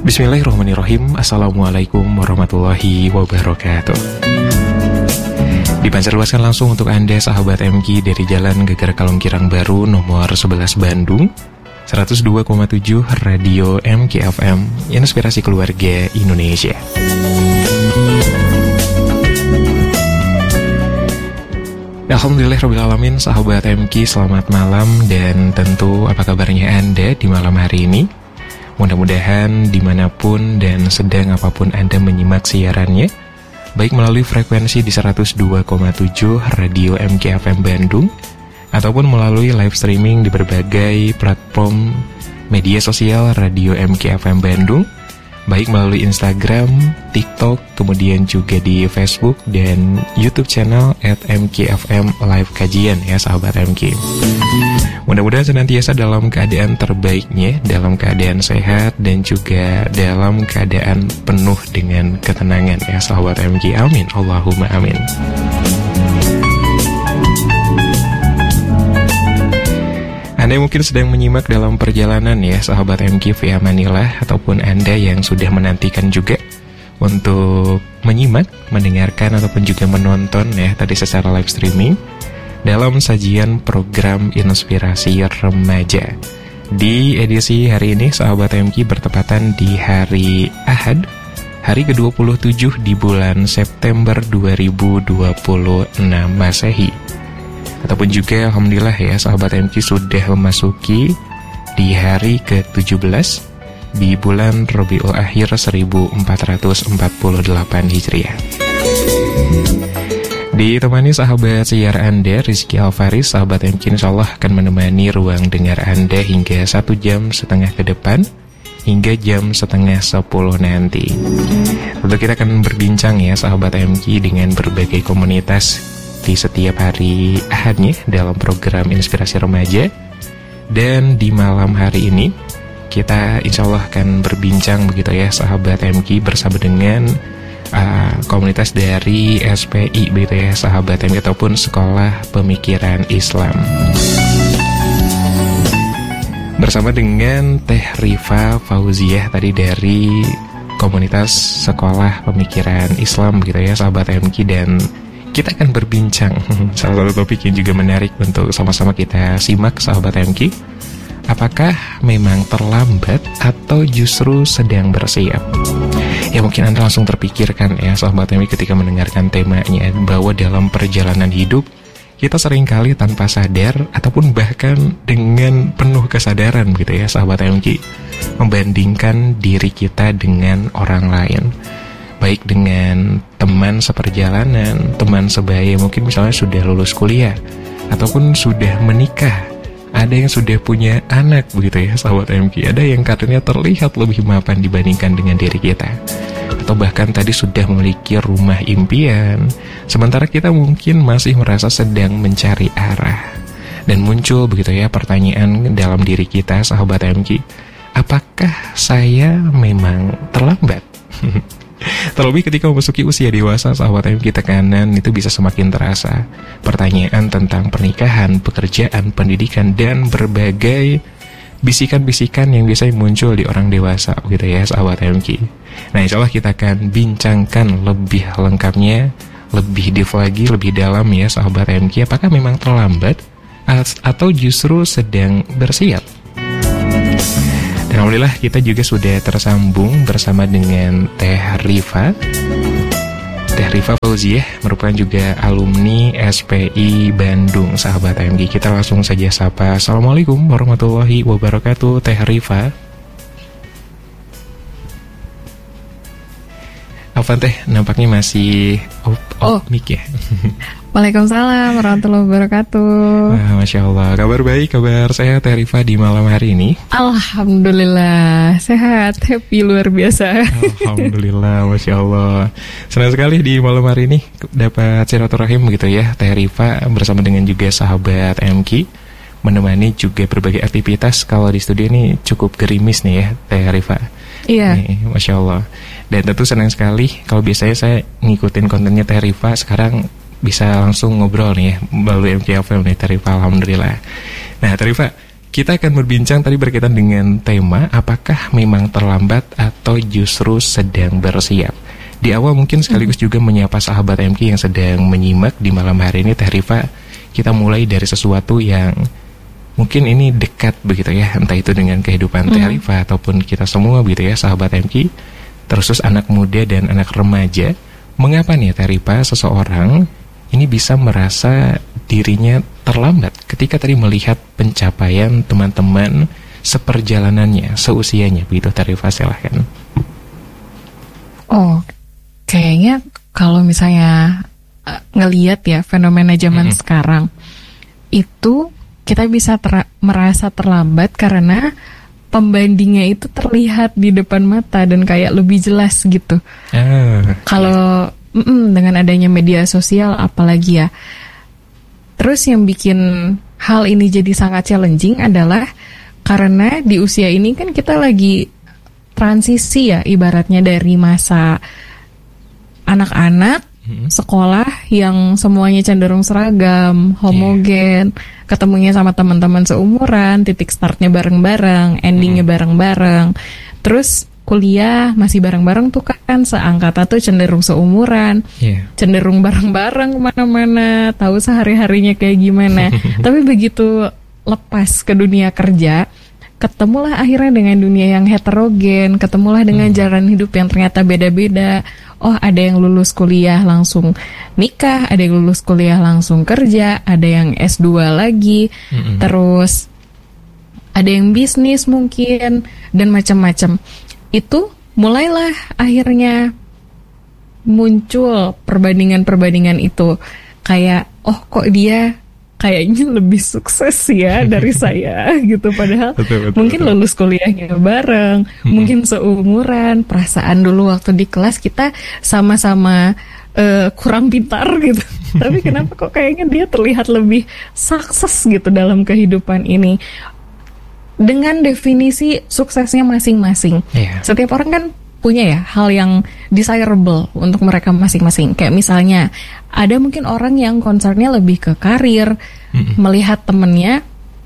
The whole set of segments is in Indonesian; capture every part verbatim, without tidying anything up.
Bismillahirrahmanirrahim. Assalamualaikum warahmatullahi wabarakatuh. Dipancarluaskan langsung untuk Anda sahabat M K dari Jalan Geger Kalongkirang Baru nomor sebelas Bandung, seratus dua koma tujuh Radio M K F M, Inspirasi Keluarga Indonesia. Alhamdulillahirrahmanirrahim. Sahabat M K, selamat malam. Dan tentu apa kabarnya Anda di malam hari ini? Mudah-mudahan dimanapun dan sedang apapun Anda menyimak siarannya, baik melalui frekuensi di seratus dua koma tujuh Radio M K F M Bandung, ataupun melalui live streaming di berbagai platform media sosial Radio M K F M Bandung, baik melalui Instagram, TikTok, kemudian juga di Facebook dan YouTube channel at M K F M Live Kajian ya sahabat M K. Mudah-mudahan senantiasa dalam keadaan terbaiknya, dalam keadaan sehat dan juga dalam keadaan penuh dengan ketenangan ya sahabat M K. Amin, Allahumma amin. Anda mungkin sedang menyimak dalam perjalanan ya sahabat M K via Manila, ataupun Anda yang sudah menantikan juga untuk menyimak, mendengarkan ataupun juga menonton ya tadi secara live streaming dalam sajian program Inspirasi Remaja. Di edisi hari ini sahabat M K bertepatan di hari Ahad, hari ke dua puluh tujuh di bulan September dua ribu dua puluh enam Masehi. Ataupun juga alhamdulillah ya sahabat M K sudah memasuki di hari ke tujuh belas di bulan Rabiul Akhir seribu empat ratus empat puluh delapan Hijriah. Ditemani sahabat siar Anda Rizky Alfaris, sahabat M K insyaallah akan menemani ruang dengar Anda hingga satu jam setengah ke depan, hingga jam setengah sepuluh nanti. Tentu kita akan berbincang ya sahabat M K dengan berbagai komunitas di setiap hari Ahadnya dalam program Inspirasi Remaja. Dan di malam hari ini kita insyaallah akan berbincang begitu ya sahabat M K bersama dengan uh, komunitas dari S P I begitu ya sahabat M K, ataupun Sekolah Pemikiran Islam, bersama dengan Teh Rifa Fauziah tadi dari komunitas Sekolah Pemikiran Islam begitu ya sahabat M K. Dan kita akan berbincang salah satu topik yang juga menarik untuk sama-sama kita simak sahabat M K. Apakah memang terlambat atau justru sedang bersiap? Ya mungkin Anda langsung terpikirkan ya sahabat M K ketika mendengarkan temanya, bahwa dalam perjalanan hidup kita seringkali tanpa sadar ataupun bahkan dengan penuh kesadaran gitu ya sahabat M K, membandingkan diri kita dengan orang lain. Baik dengan teman seperjalanan, teman sebaya, mungkin misalnya sudah lulus kuliah ataupun sudah menikah, ada yang sudah punya anak begitu ya sahabat M K, ada yang katanya terlihat lebih mapan dibandingkan dengan diri kita, atau bahkan tadi sudah memiliki rumah impian, sementara kita mungkin masih merasa sedang mencari arah. Dan muncul begitu ya pertanyaan dalam diri kita sahabat M K, apakah saya memang terlambat? Terlebih ketika memasuki usia dewasa sahabat M K, tekanan itu bisa semakin terasa. Pertanyaan tentang pernikahan, pekerjaan, pendidikan, dan berbagai bisikan-bisikan yang biasanya muncul di orang dewasa gitu ya sahabat M K. Nah insyaallah kita akan bincangkan lebih lengkapnya, lebih deep lagi, lebih dalam ya sahabat M K. Apakah memang terlambat atau justru sedang bersiap? Alhamdulillah kita juga sudah tersambung bersama dengan Teh Rifa. Teh Rifa Fauziah merupakan juga alumni S P I Bandung sahabat M K. Kita langsung saja sapa. Assalamualaikum warahmatullahi wabarakatuh Teh Rifa. Apa Teh, nampaknya masih off, off oh. mic ya? Waalaikumsalam warahmatullahi wabarakatuh. Wah, Masya Allah, kabar baik, kabar sehat Teh Rifa di malam hari ini? Alhamdulillah, sehat, happy luar biasa. Alhamdulillah, Masya Allah. Senang sekali di malam hari ini dapat silaturahim gitu ya Teh Rifa bersama dengan juga sahabat M K, menemani juga berbagai aktivitas. Kalau di studio ini cukup gerimis nih ya Teh Rifa. Iya. Nih, Masya Allah. Dan tentu senang sekali kalau biasanya saya ngikutin kontennya Teh Rifa, sekarang bisa langsung ngobrol nih ya melalui M K F M nih Teh Rifa, alhamdulillah. Nah Teh Rifa, Kita akan berbincang tadi berkaitan dengan tema apakah memang terlambat atau justru sedang bersiap. Di awal mungkin sekaligus juga menyapa sahabat M K yang sedang menyimak di malam hari ini. Teh Rifa, kita mulai dari sesuatu yang mungkin ini dekat begitu ya, entah itu dengan kehidupan Teh Rifa ataupun kita semua begitu ya, sahabat M K, terus anak muda dan anak remaja. Mengapa nih Teh Rifa seseorang ini bisa merasa dirinya terlambat ketika tadi melihat pencapaian teman-teman seperjalanannya, seusianya begitu? Teh Rifa, silahkan. Oh, kayaknya kalau misalnya uh, ngelihat ya fenomena zaman mm-hmm. sekarang itu kita bisa ter- merasa terlambat karena pembandingnya itu terlihat di depan mata dan kayak lebih jelas gitu. Ah, kalau mm, dengan adanya media sosial apalagi ya. Terus yang bikin hal ini jadi sangat challenging adalah karena di usia ini kan kita lagi transisi ya, ibaratnya dari masa anak-anak hmm. sekolah yang semuanya cenderung seragam, homogen, yeah. ketemunya sama teman-teman seumuran, titik startnya bareng-bareng, endingnya hmm. bareng-bareng. Terus kuliah masih bareng-bareng tuh kan, seangkatan tuh cenderung seumuran, yeah. cenderung bareng-bareng kemana-mana, tahu sehari-harinya kayak gimana. Tapi begitu lepas ke dunia kerja, ketemulah akhirnya dengan dunia yang heterogen, ketemulah dengan hmm. jalan hidup yang ternyata beda-beda. Oh, ada yang lulus kuliah langsung nikah, ada yang lulus kuliah langsung kerja, ada yang S dua lagi, hmm. terus ada yang bisnis mungkin, dan macam-macam. Itu mulailah akhirnya muncul perbandingan-perbandingan itu. Kayak, oh kok dia kayaknya lebih sukses ya dari saya gitu. Padahal betul, betul, mungkin betul. Lulus kuliahnya bareng, hmm. mungkin seumuran. Perasaan dulu waktu di kelas kita sama-sama uh, kurang pintar gitu. Tapi kenapa kok kayaknya dia terlihat lebih sukses gitu dalam kehidupan ini. Dengan definisi suksesnya masing-masing. Yeah. Setiap orang kan punya ya hal yang desirable untuk mereka masing-masing. Kayak misalnya ada mungkin orang yang concernnya lebih ke karir, mm-hmm. melihat temennya,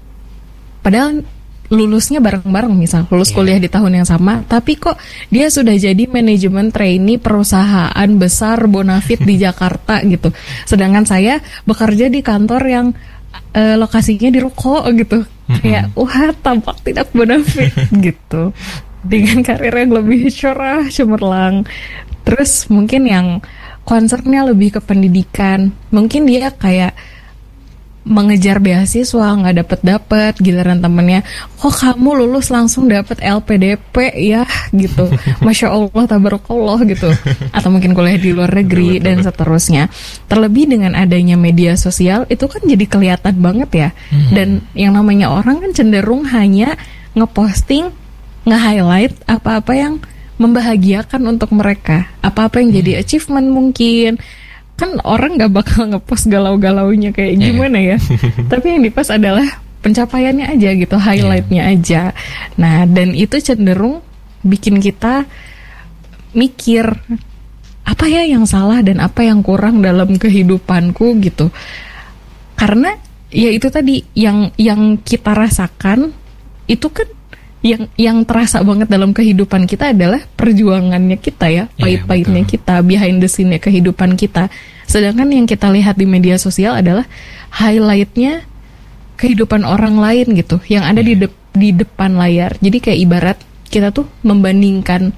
padahal lulusnya bareng-bareng, misal lulus yeah. kuliah di tahun yang sama, tapi kok dia sudah jadi manajemen trainee perusahaan besar bonafit di Jakarta gitu. Sedangkan saya bekerja di kantor yang uh, lokasinya di Ruko gitu. Mm-hmm. Kayak wah tampak tidak bonafit gitu. Dengan karir yang lebih cerah, cemerlang. Terus mungkin yang concernnya lebih ke pendidikan, mungkin dia kayak mengejar beasiswa nggak dapet dapet, giliran temennya, kok kamu lulus langsung dapet L P D P ya gitu, masya Allah tabarakallah gitu, atau mungkin kuliah di luar negeri dan seterusnya. Terlebih dengan adanya media sosial itu kan jadi kelihatan banget ya, hmm. dan yang namanya orang kan cenderung hanya ngeposting, nge-highlight apa-apa yang membahagiakan untuk mereka, apa-apa yang jadi achievement mungkin. Kan orang gak bakal ngepost galau-galaunya kayak gimana ya. Tapi yang dipost adalah pencapaiannya aja gitu, highlightnya yeah. aja. Nah, dan itu cenderung bikin kita mikir, apa ya yang salah dan apa yang kurang dalam kehidupanku gitu. Karena ya itu tadi yang yang kita rasakan itu kan yang yang terasa banget dalam kehidupan kita adalah perjuangannya kita ya, pahit-pahitnya yeah, kita, behind the scene-nya kehidupan kita. Sedangkan yang kita lihat di media sosial adalah highlight-nya kehidupan orang lain gitu, yang ada yeah. di de- di depan layar. Jadi kayak ibarat kita tuh membandingkan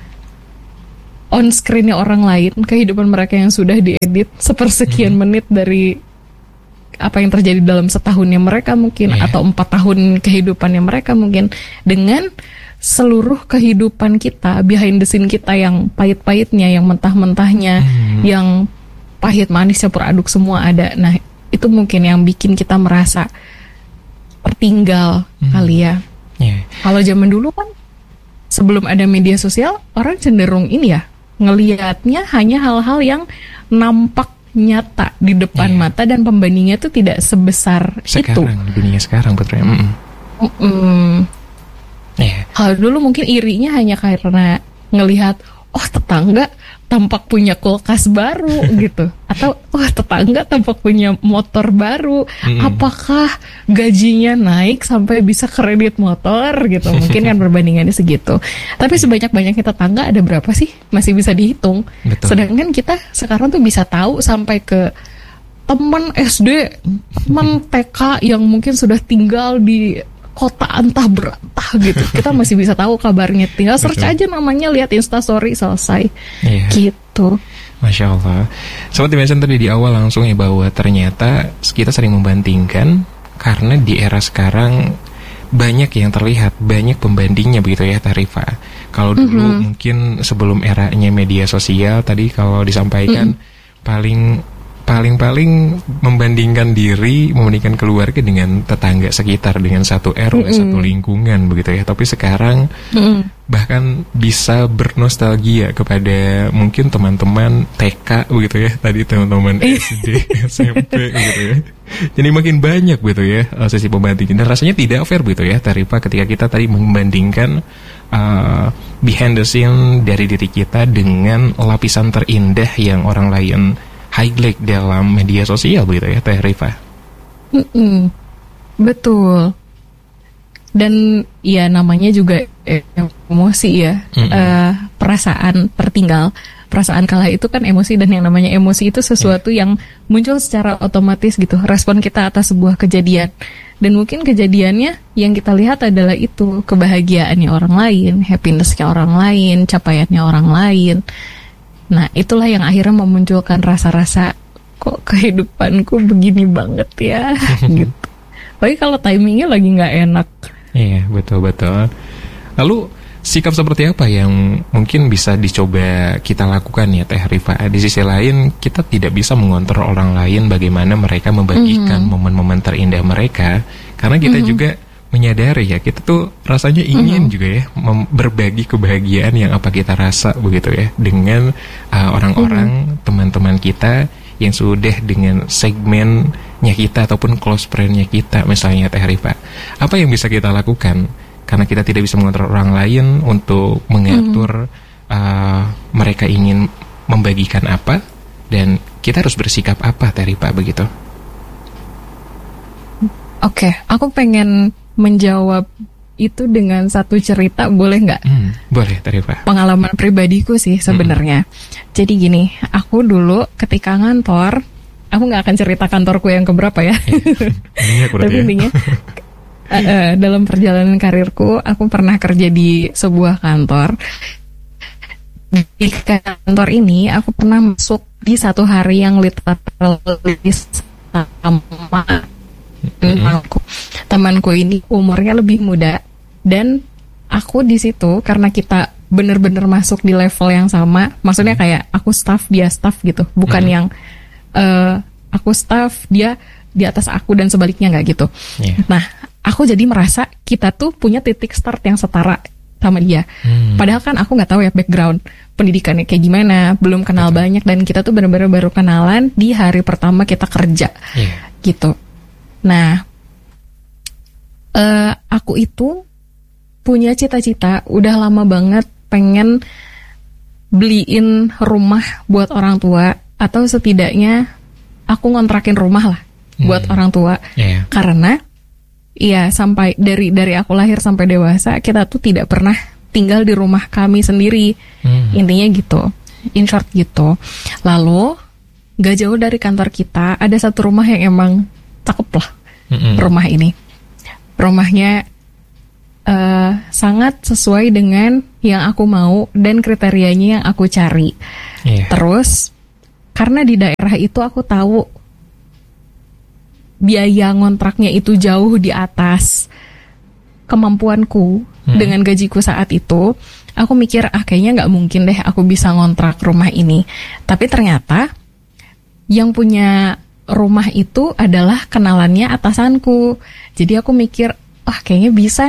on screen-nya orang lain, kehidupan mereka yang sudah diedit sepersekian hmm. menit dari apa yang terjadi dalam setahunnya mereka mungkin, yeah. atau empat tahun kehidupannya mereka mungkin, dengan seluruh kehidupan kita, behind the scene kita yang pahit-pahitnya, yang mentah-mentahnya, hmm. yang pahit manis campur aduk semua ada. Nah itu mungkin yang bikin kita merasa tertinggal hmm. kali ya. Yeah. Kalau zaman dulu kan sebelum ada media sosial, orang cenderung ini ya, ngelihatnya hanya hal-hal yang nampak nyata di depan yeah. mata, dan pembandingnya itu tidak sebesar sekarang, itu. Sekarang, di dunia sekarang betul ya. Mm. Mm. Yeah. Kalau dulu mungkin irinya hanya karena ngelihat, oh tetangga tampak punya kulkas baru gitu, atau wah tetangga tampak punya motor baru, hmm. apakah gajinya naik sampai bisa kredit motor gitu, mungkin kan perbandingannya segitu. Tapi sebanyak-banyaknya tetangga ada berapa sih, masih bisa dihitung. Betul. Sedangkan kita sekarang tuh bisa tahu sampai ke teman S D, teman T K yang mungkin sudah tinggal di kota entah berantah gitu, kita masih bisa tahu kabarnya. Tinggal search Betul. aja namanya, lihat Instastory, selesai. Iya. Gitu. Masya Allah. Seperti mention tadi di awal langsung ya, bahwa ternyata kita sering membandingkan karena di era sekarang banyak yang terlihat, banyak pembandingnya begitu ya, Rifa. Kalau dulu mm-hmm. mungkin sebelum eranya media sosial tadi kalau disampaikan mm-hmm. paling paling-paling membandingkan diri, membandingkan keluarga dengan tetangga sekitar, dengan satu R W, mm-hmm. satu lingkungan begitu ya. Tapi sekarang mm-hmm. bahkan bisa bernostalgia kepada mungkin teman-teman T K begitu ya, tadi teman-teman S D, S M P begitu ya. Jadi makin banyak begitu ya sesi pembandingan, dan rasanya tidak fair begitu ya, Tarifa, ketika kita tadi membandingkan uh, behind the scene dari diri kita dengan lapisan terindah yang orang lain highlight dalam media sosial begitu ya, Teh Rifa. Mm-mm. Betul. Dan ya namanya juga emosi ya, uh, perasaan tertinggal, perasaan kalah itu kan emosi, dan yang namanya emosi itu sesuatu yeah. yang muncul secara otomatis gitu, respon kita atas sebuah kejadian. Dan mungkin kejadiannya yang kita lihat adalah itu, kebahagiaannya orang lain, happiness-nya orang lain, capaiannya orang lain. Nah, itulah yang akhirnya memunculkan rasa-rasa, kok kehidupanku begini banget ya, gitu. Tapi kalau timingnya lagi nggak enak. Iya, betul-betul. Lalu, sikap seperti apa yang mungkin bisa dicoba kita lakukan ya, Teh Rifa? Di sisi lain, kita tidak bisa mengontrol orang lain bagaimana mereka membagikan mm-hmm. momen-momen terindah mereka. Karena kita mm-hmm. juga menyadari ya, kita tuh rasanya ingin mm-hmm. juga ya mem- berbagi kebahagiaan yang apa kita rasa begitu ya dengan uh, orang-orang mm-hmm. teman-teman kita yang sudah dengan segmennya kita ataupun close friend-nya kita misalnya, Teh Rifa. Apa yang bisa kita lakukan karena kita tidak bisa mengontrol orang lain untuk mengatur mm-hmm. uh, mereka ingin membagikan apa, dan kita harus bersikap apa, Teh Rifa, begitu? Oke, okay, aku pengen menjawab itu dengan satu cerita, boleh nggak? Hmm, boleh, Tarifa. Pengalaman pribadiku sih sebenarnya. Hmm. Jadi gini, aku dulu ketika ngantor, aku nggak akan cerita kantorku yang keberapa ya. Ini aku Tapi intinya uh, uh, dalam perjalanan karirku, aku pernah kerja di sebuah kantor. Di kantor ini, aku pernah masuk di satu hari yang literally sama temanku. Temanku ini umurnya lebih muda, dan aku di situ karena kita bener-bener masuk di level yang sama, maksudnya kayak aku staff, dia staff gitu, bukan hmm. yang uh, aku staff, dia di atas aku dan sebaliknya, nggak gitu. Yeah. Nah, aku jadi merasa kita tuh punya titik start yang setara sama dia. Hmm. Padahal kan aku nggak tahu ya background pendidikannya kayak gimana, belum kenal Betul. banyak, dan kita tuh bener-bener baru kenalan di hari pertama kita kerja, yeah. gitu. Nah, uh, aku itu punya cita-cita, udah lama banget pengen beliin rumah buat orang tua, atau setidaknya aku ngontrakin rumah lah hmm. buat orang tua. Yeah. Karena, ya sampai dari dari aku lahir sampai dewasa, kita tuh tidak pernah tinggal di rumah kami sendiri. Hmm. Intinya gitu, in short gitu. Lalu, gak jauh dari kantor kita ada satu rumah yang emang cakep lah. Mm-hmm. Rumah ini, rumahnya uh, sangat sesuai dengan yang aku mau dan kriterianya yang aku cari. Yeah. Terus karena di daerah itu aku tahu biaya ngontraknya itu jauh di atas kemampuanku hmm. dengan gajiku saat itu, aku mikir ah kayaknya nggak mungkin deh aku bisa ngontrak rumah ini. Tapi ternyata yang punya rumah itu adalah kenalannya atasanku. Jadi aku mikir, wah kayaknya bisa